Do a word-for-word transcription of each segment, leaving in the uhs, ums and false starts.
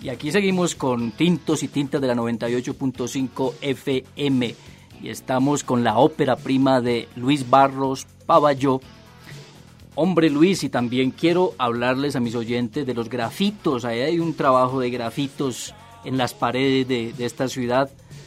Y aquí seguimos con Tintos y Tintas de la noventa y ocho punto cinco F M. Y estamos con la ópera prima de Luis Barros Pavalló, Hombre Luis. Y también quiero hablarles a mis oyentes de los grafitos. Ahí hay un trabajo de grafitos en las paredes de, de esta ciudad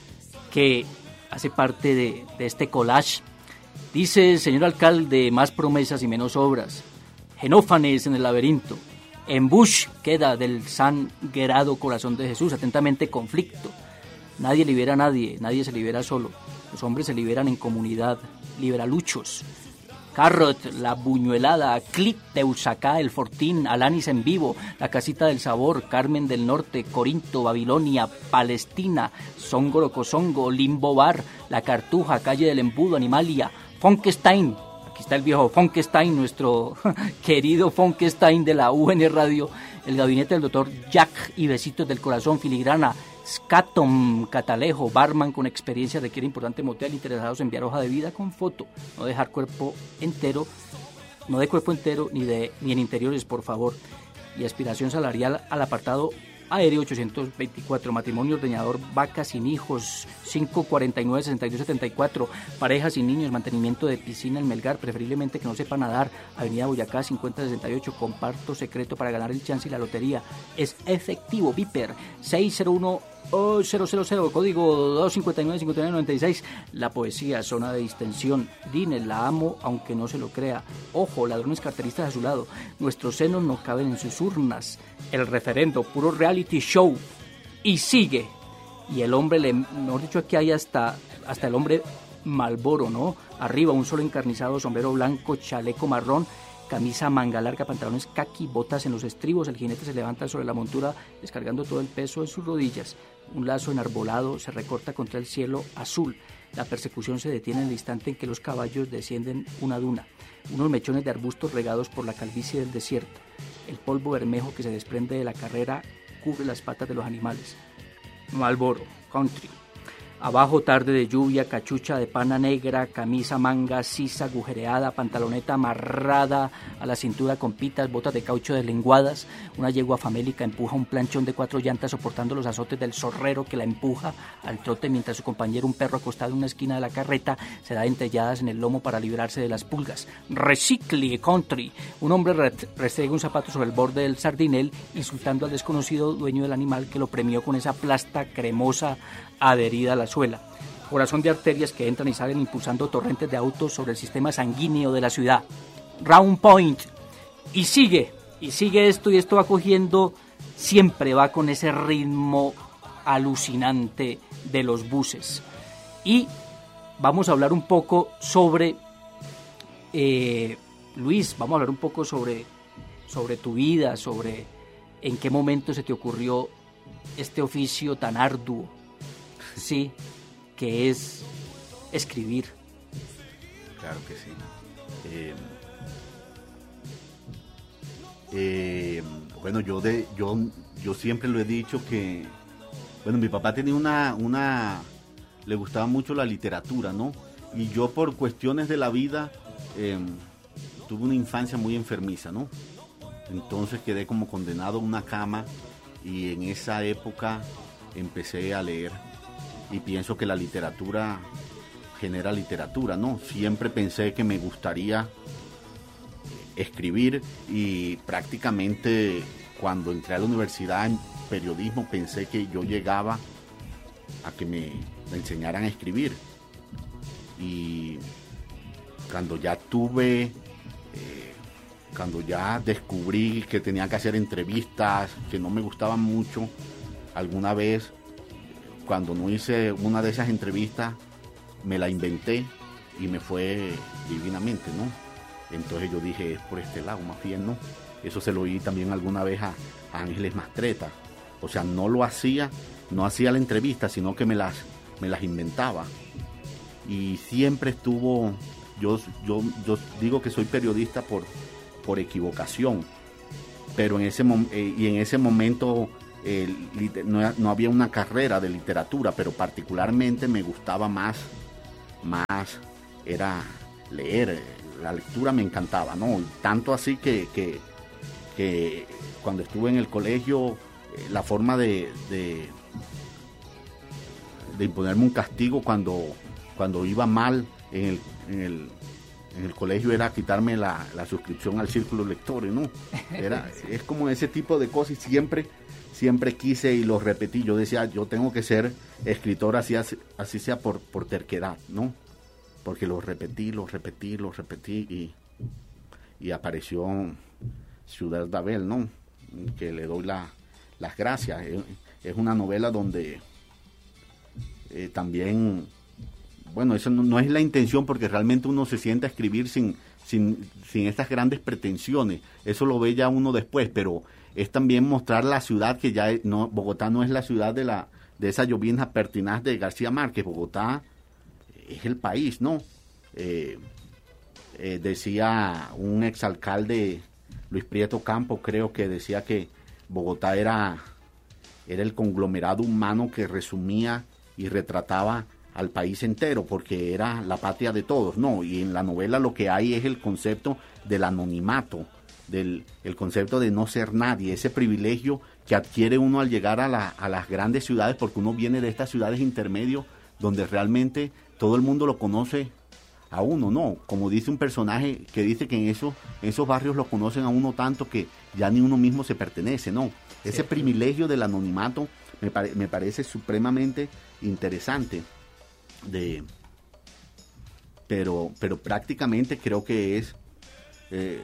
que hace parte de, de este collage. Dice: señor alcalde, más promesas y menos obras. Genófanes en el laberinto. En Bush queda del sangrado corazón de Jesús. Atentamente, conflicto. Nadie libera a nadie, nadie se libera solo. Los hombres se liberan en comunidad. Liberaluchos. Carrot, La Buñuelada, Clip, Teusacá, El Fortín, Alanis en vivo, La Casita del Sabor, Carmen del Norte, Corinto, Babilonia, Palestina, Songo Cosongo, Limbo Bar, La Cartuja, Calle del Embudo, Animalia, Funkestein. Aquí está el viejo Funkestein, nuestro querido Funkestein de la U N Radio, El Gabinete del Doctor Jack y Besitos del Corazón, Filigrana, Scatom, Catalejo, Barman con experiencia, requiere importante motel, interesados en enviar hoja de vida con foto, no dejar cuerpo entero, no de cuerpo entero ni de ni en interiores, por favor. Y aspiración salarial al apartado aéreo ochocientos veinticuatro, matrimonio ordeñador, vaca sin hijos, cinco cuarenta y nueve, sesenta y dos setenta y cuatro, parejas sin niños, mantenimiento de piscina en Melgar, preferiblemente que no sepa nadar, avenida Boyacá cincuenta sesenta y ocho, comparto secreto para ganar el chance y la lotería, es efectivo, Viper seis cero uno cero cero cero, código dos cinco nueve cinco nueve nueve seis. La poesía, zona de distensión. Dine, la amo aunque no se lo crea. Ojo, ladrones carteristas a su lado. Nuestros senos no caben en sus urnas. El referendo, puro reality show. Y sigue. Y el hombre, le, mejor dicho, aquí hay hasta, hasta el hombre Malboro, ¿no? Arriba, un solo encarnizado, sombrero blanco, chaleco marrón, camisa manga larga, pantalones caqui, botas en los estribos. El jinete se levanta sobre la montura descargando todo el peso en sus rodillas. Un lazo enarbolado se recorta contra el cielo azul. La persecución se detiene en el instante en que los caballos descienden una duna. Unos mechones de arbustos regados por la calvicie del desierto. El polvo bermejo que se desprende de la carrera cubre las patas de los animales. Marlboro, country. Abajo, tarde de lluvia, cachucha de pana negra, camisa manga sisa agujereada, pantaloneta amarrada a la cintura con pitas, botas de caucho deslenguadas. Una yegua famélica empuja un planchón de cuatro llantas soportando los azotes del zorrero que la empuja al trote, mientras su compañero, un perro acostado en una esquina de la carreta, se da dentelladas en el lomo para librarse de las pulgas. Recicle, country. Un hombre restrega un zapato sobre el borde del sardinel, insultando al desconocido dueño del animal que lo premió con esa plasta cremosa adherida a la suela. Corazón de arterias que entran y salen impulsando torrentes de autos sobre el sistema sanguíneo de la ciudad. Round Point. Y sigue, y sigue esto, y esto va cogiendo, siempre va con ese ritmo alucinante de los buses. Y vamos a hablar un poco sobre, eh, Luis, vamos a hablar un poco sobre, sobre tu vida, sobre en qué momento se te ocurrió este oficio tan arduo. Sí, que es escribir. Claro que sí. Eh, eh, bueno, yo de yo yo siempre lo he dicho que, bueno, mi papá tenía una una le gustaba mucho la literatura, ¿no? Y yo, por cuestiones de la vida, eh, tuve una infancia muy enfermiza, ¿no? Entonces quedé como condenado a una cama, y en esa época empecé a leer. Y pienso que la literatura genera literatura, ¿no? Siempre pensé que me gustaría escribir, y prácticamente cuando entré a la universidad en periodismo pensé que yo llegaba a que me, me enseñaran a escribir. Y cuando ya tuve, eh, cuando ya descubrí que tenía que hacer entrevistas que no me gustaban mucho, alguna vez, cuando no hice una de esas entrevistas, me la inventé y me fue divinamente, ¿no? Entonces yo dije, es por este lado, más bien, ¿no? Eso se lo oí también alguna vez a, a Ángeles Mastreta. O sea, no lo hacía, no hacía la entrevista, sino que me las, me las inventaba. Y siempre estuvo, yo, yo, yo digo que soy periodista por, por equivocación, pero en ese, eh, y en ese momento... Eh, no, no había una carrera de literatura, pero particularmente me gustaba más, más era leer, la lectura me encantaba, ¿no? Tanto así que, que, que cuando estuve en el colegio la forma de, de, de imponerme un castigo cuando, cuando iba mal en el, en el, en el colegio era quitarme la, la suscripción al círculo de lectores, ¿no? Era, es como ese tipo de cosas y siempre, siempre quise y lo repetí. Yo decía, yo tengo que ser escritor así, así, así sea por, por terquedad, ¿no? Porque lo repetí, lo repetí, lo repetí y, y apareció Ciudad de Abel, ¿no? Que le doy la, las gracias. Es, es una novela donde eh, también, bueno, eso no, no es la intención porque realmente uno se sienta a escribir sin, sin, sin estas grandes pretensiones. Eso lo ve ya uno después, pero es también mostrar la ciudad que ya, es, no, Bogotá no es la ciudad de, la, de esa llovizna pertinaz de García Márquez. Bogotá es el país, ¿no? Eh, eh, decía un exalcalde, Luis Prieto Campo, creo que decía que Bogotá era, era el conglomerado humano que resumía y retrataba al país entero, porque era la patria de todos, ¿no? Y en la novela lo que hay es el concepto del anonimato, del el concepto de no ser nadie, ese privilegio que adquiere uno al llegar a, la, a las grandes ciudades, porque uno viene de estas ciudades intermedios donde realmente todo el mundo lo conoce a uno, ¿no? Como dice un personaje que dice que en esos, en esos barrios lo conocen a uno tanto que ya ni uno mismo se pertenece, ¿no? Ese sí. Privilegio del anonimato me, pare, me parece supremamente interesante. De, pero, pero prácticamente creo que es eh,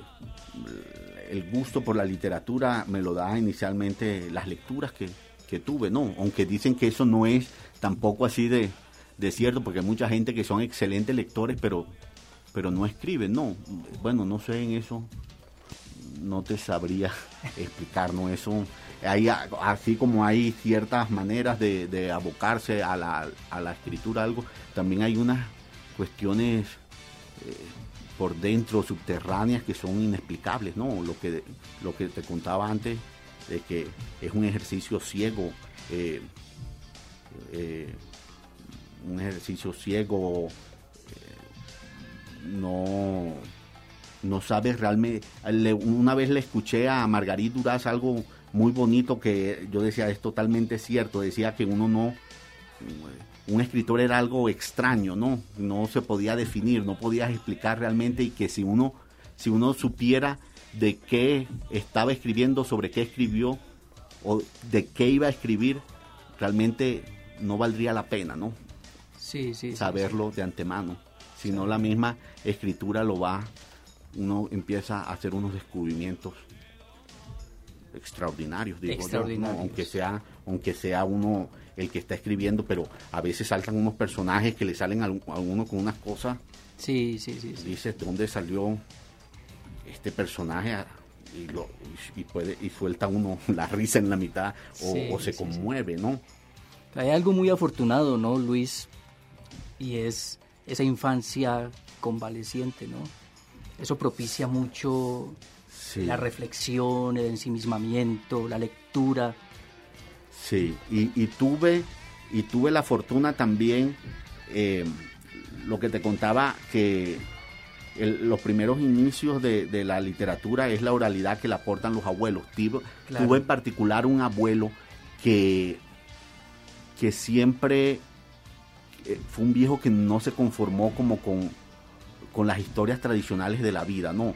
el gusto por la literatura me lo da inicialmente las lecturas que, que tuve, ¿no? Aunque dicen que eso no es tampoco así de de cierto, porque hay mucha gente que son excelentes lectores, pero, pero no escriben, no. Bueno, no sé, en eso no te sabría explicar, ¿no? Eso, hay, así como hay ciertas maneras de, de abocarse a la, a la escritura, algo, también hay unas cuestiones eh, por dentro, subterráneas, que son inexplicables, ¿no? Lo que, lo que te contaba antes, de que es un ejercicio ciego, eh, eh, un ejercicio ciego, eh, no, no sabes realmente. Le, una vez le escuché a Margarit Duras algo muy bonito que yo decía, es totalmente cierto, decía que uno no, un escritor era algo extraño, ¿no? No se podía definir, no podías explicar realmente, y que si uno, si uno supiera de qué estaba escribiendo, sobre qué escribió, o de qué iba a escribir, realmente no valdría la pena, ¿no? Sí, sí, saberlo sí, sí. de antemano, si no sí. La misma escritura lo va, uno empieza a hacer unos descubrimientos extraordinarios, digo extraordinarios. yo, ¿no? aunque sea, aunque sea uno el que está escribiendo, pero a veces saltan unos personajes que le salen a, a uno con unas cosas. Sí, sí, sí. sí. Dices, ¿de dónde salió este personaje? Y, lo, y, puede, y suelta uno la risa en la mitad, o, sí, o se sí, conmueve, sí. ¿no? Hay algo muy afortunado, ¿no, Luis? Y es esa infancia convaleciente, ¿no? Eso propicia mucho sí. la reflexión, el ensimismamiento, la lectura. Sí, y, y tuve y tuve la fortuna también, eh, lo que te contaba, que el, los primeros inicios de, de la literatura es la oralidad que le aportan los abuelos. Tuve, claro. tuve en particular un abuelo que, que siempre... fue un viejo que no se conformó como con, con las historias tradicionales de la vida, no.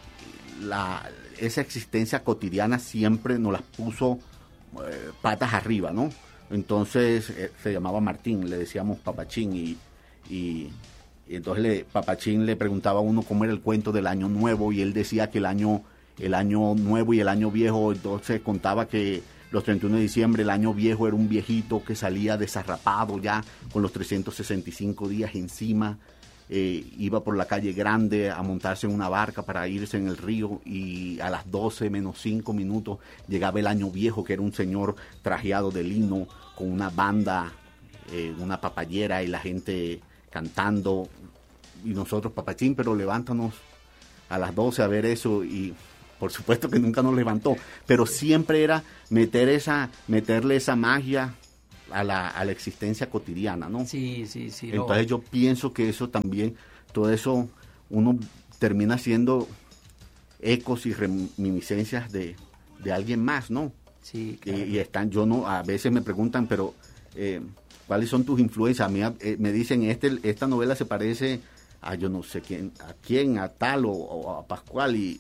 La, esa existencia cotidiana siempre nos las puso eh, patas arriba, ¿no? Entonces eh, se llamaba Martín, le decíamos Papachín, y, y, y entonces le, Papachín le preguntaba a uno cómo era el cuento del año nuevo, y él decía que el año, el año nuevo y el año viejo, entonces contaba que los treinta y uno de diciembre, el año viejo era un viejito que salía desarrapado ya con los trescientos sesenta y cinco días encima, eh, iba por la calle Grande a montarse en una barca para irse en el río, y a las doce menos cinco minutos llegaba el año viejo, que era un señor trajeado de lino con una banda, eh, una papayera, y la gente cantando, y nosotros, Papachín, pero levántanos a las doce a ver eso, y... por supuesto que nunca nos levantó, pero siempre era meter esa, meterle esa magia a la, a la existencia cotidiana, ¿no? Sí, sí, sí. Entonces no. Yo pienso que eso también, todo eso, uno termina siendo ecos y reminiscencias de, de alguien más, ¿no? Sí, claro. y, y están, yo no, a veces me preguntan, pero eh, ¿cuáles son tus influencias? A mí eh, me dicen, este, esta novela se parece a yo no sé quién, a quién, a tal o, o a Pascual, y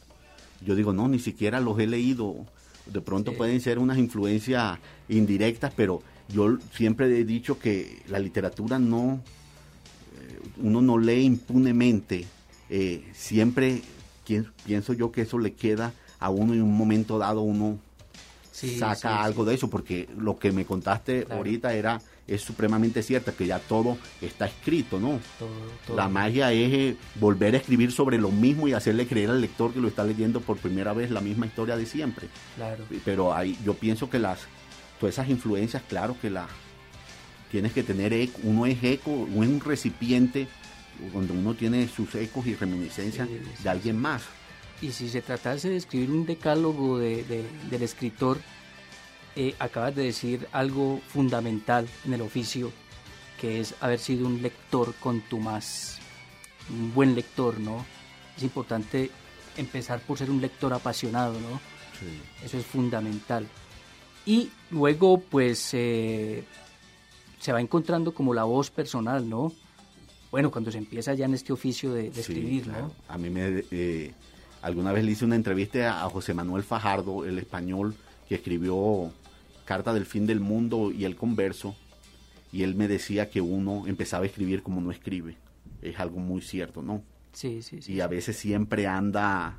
yo digo, no, ni siquiera los he leído. De pronto sí. pueden ser unas influencias indirectas, pero yo siempre he dicho que la literatura no, eh, uno no lee impunemente, eh, siempre quien, pienso yo que eso le queda a uno y en un momento dado uno sí, saca sí, algo sí. de eso, porque lo que me contaste claro. ahorita era es supremamente cierto, que ya todo está escrito, ¿no? Todo, todo. La magia es eh, volver a escribir sobre lo mismo y hacerle creer al lector que lo está leyendo por primera vez la misma historia de siempre. Claro. Pero ahí yo pienso que las todas esas influencias, claro que las tienes que tener eco, uno es eco, uno es un recipiente donde uno tiene sus ecos y reminiscencias sí, sí, de alguien sí. más. Y si se tratase de escribir un decálogo de, de, del escritor, eh, acabas de decir algo fundamental en el oficio, que es haber sido un lector contumaz, un buen lector, ¿no? Es importante empezar por ser un lector apasionado, ¿no? Sí. Eso es fundamental. Y luego, pues, eh, se va encontrando como la voz personal, ¿no? Bueno, cuando se empieza ya en este oficio de, de sí, escribir, claro. ¿no? A mí me... Eh, alguna vez le hice una entrevista a José Manuel Fajardo, el español, que escribió Carta del Fin del Mundo y El Converso, y él me decía que uno empezaba a escribir como no escribe. Es algo muy cierto, ¿no? Sí, sí, sí. Y a sí. veces siempre anda,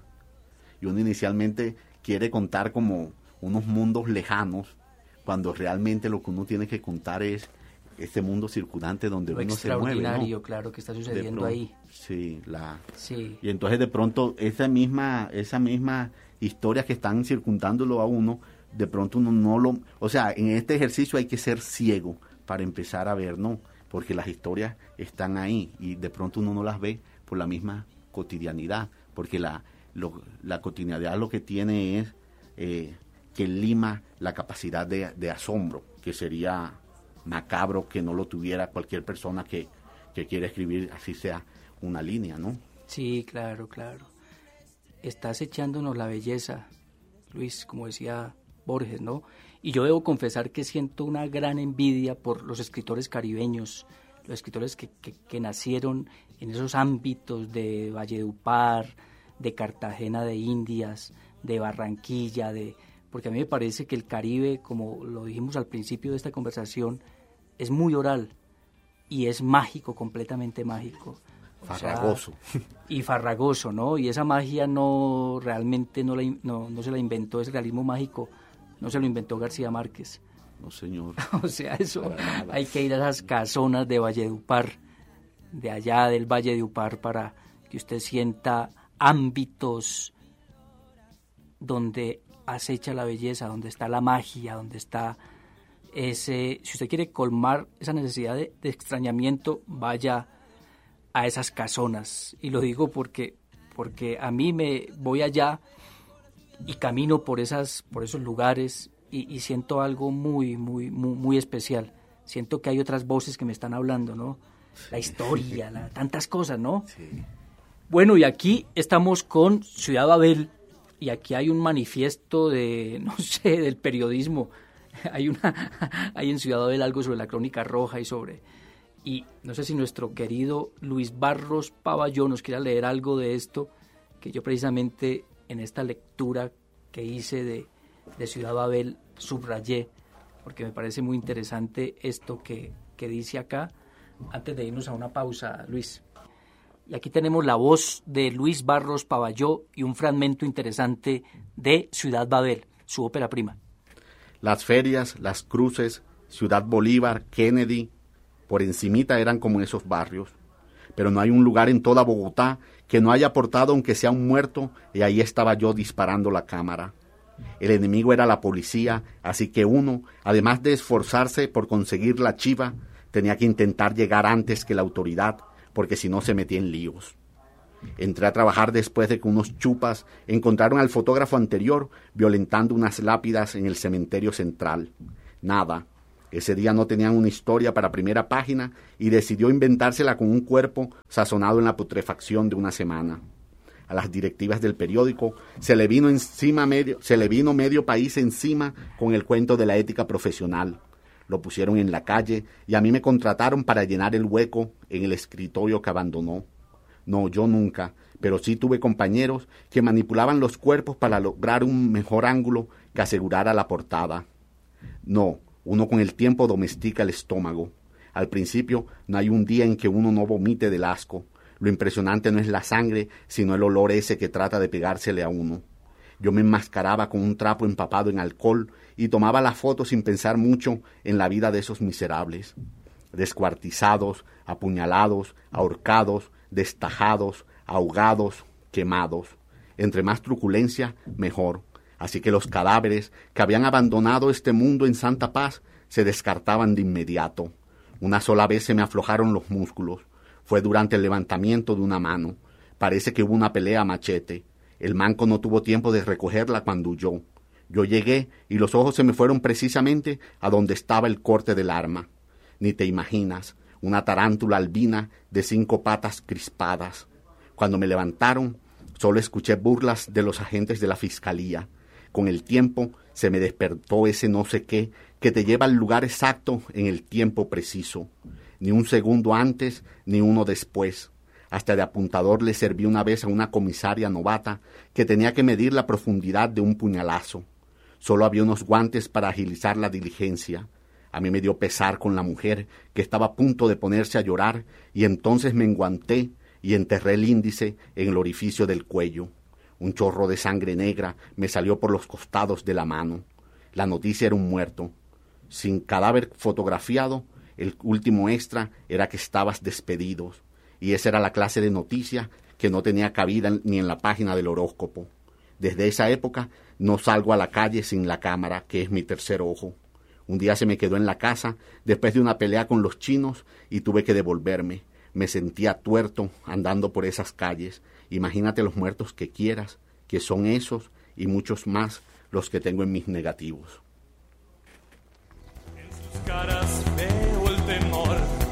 y uno inicialmente quiere contar como unos mundos lejanos, cuando realmente lo que uno tiene que contar es este mundo circundante donde lo uno se mueve, ¿no? Extraordinario, claro, que está sucediendo pronto, ahí. Sí, la, sí. Y entonces de pronto esa misma, esa misma historia que están circundándolo a uno, de pronto uno no lo... O sea, en este ejercicio hay que ser ciego para empezar a ver, ¿no? Porque las historias están ahí y de pronto uno no las ve por la misma cotidianidad, porque la, lo, la cotidianidad lo que tiene es eh, que lima la capacidad de, de asombro, que sería macabro que no lo tuviera cualquier persona que, que quiera escribir, así sea una línea, ¿no? Sí, claro, claro. Estás echándonos la belleza, Luis, como decía Borges, ¿no? Y yo debo confesar que siento una gran envidia por los escritores caribeños, los escritores que, que, que nacieron en esos ámbitos de Valledupar, de Cartagena de Indias, de Barranquilla, de... porque a mí me parece que el Caribe, como lo dijimos al principio de esta conversación, es muy oral y es mágico, completamente mágico. O farragoso. Sea, y farragoso, ¿no? Y esa magia no, realmente no, la, no, no se la inventó, ese realismo mágico no se lo inventó García Márquez. No, señor. O sea, eso hay que ir a esas casonas de Valledupar, de allá del Valle de Upar, para que usted sienta ámbitos donde acecha la belleza, donde está la magia, donde está ese... Si usted quiere colmar esa necesidad de, de extrañamiento, vaya a esas casonas. Y lo digo porque, porque a mí me voy allá y camino por, esas, por esos lugares y, y siento algo muy, muy, muy, muy especial. Siento que hay otras voces que me están hablando, ¿no? La historia, la, tantas cosas, ¿no? Sí. Bueno, y aquí estamos con Ciudad Babel, y aquí hay un manifiesto de, no sé, del periodismo. Hay una, hay en Ciudad Babel algo sobre la Crónica Roja y sobre... Y no sé si nuestro querido Luis Barros Pavalló nos quiera leer algo de esto, que yo precisamente en esta lectura que hice de, de Ciudad Babel subrayé, porque me parece muy interesante esto que, que dice acá, antes de irnos a una pausa, Luis. Y aquí tenemos la voz de Luis Barros Pavalló y un fragmento interesante de Ciudad Babel, su ópera prima. Las ferias, las cruces, Ciudad Bolívar, Kennedy, por encimita eran como esos barrios. Pero no hay un lugar en toda Bogotá que no haya aportado aunque sea un muerto, y ahí estaba yo disparando la cámara. El enemigo era la policía, así que uno, además de esforzarse por conseguir la chiva, tenía que intentar llegar antes que la autoridad, porque si no se metía en líos. Entré a trabajar después de que unos chupas encontraron al fotógrafo anterior violentando unas lápidas en el cementerio central. Nada. Ese día no tenían una historia para primera página y decidió inventársela con un cuerpo sazonado en la putrefacción de una semana. a las directivas del periódico, se le vino encima medio, se le vino medio país encima con el cuento de la ética profesional. Lo pusieron en la calle y a mí me contrataron para llenar el hueco en el escritorio que abandonó. No, yo nunca, pero sí tuve compañeros que manipulaban los cuerpos para lograr un mejor ángulo que asegurara la portada. No, uno con el tiempo domestica el estómago. Al principio no hay un día en que uno no vomite del asco. Lo impresionante no es la sangre, sino el olor ese que trata de pegársele a uno. Yo me enmascaraba con un trapo empapado en alcohol y tomaba la foto sin pensar mucho en la vida de esos miserables. Descuartizados, apuñalados, ahorcados, destajados, ahogados, quemados. Entre más truculencia, mejor. Así que los cadáveres que habían abandonado este mundo en santa paz se descartaban de inmediato. Una sola vez se me aflojaron los músculos. Fue durante el levantamiento de una mano. Parece que hubo una pelea a machete. El manco no tuvo tiempo de recogerla cuando huyó. Yo llegué y los ojos se me fueron precisamente a donde estaba el corte del arma. Ni te imaginas, una tarántula albina de cinco patas crispadas. Cuando me levantaron, solo escuché burlas de los agentes de la fiscalía. Con el tiempo se me despertó ese no sé qué que te lleva al lugar exacto en el tiempo preciso. Ni un segundo antes, ni uno después. Hasta de apuntador le serví una vez a una comisaria novata que tenía que medir la profundidad de un puñalazo. Solo había unos guantes para agilizar la diligencia. A mí me dio pesar con la mujer que estaba a punto de ponerse a llorar y entonces me enguanté y enterré el índice en el orificio del cuello. Un chorro de sangre negra me salió por los costados de la mano. La noticia era un muerto. Sin cadáver fotografiado, el último extra era que estabas despedido. Y esa era la clase de noticia que no tenía cabida ni en la página del horóscopo. Desde esa época no salgo a la calle sin la cámara, que es mi tercer ojo. Un día se me quedó en la casa después de una pelea con los chinos y tuve que devolverme. Me sentía tuerto andando por esas calles. Imagínate los muertos que quieras, que son esos y muchos más los que tengo en mis negativos. En sus caras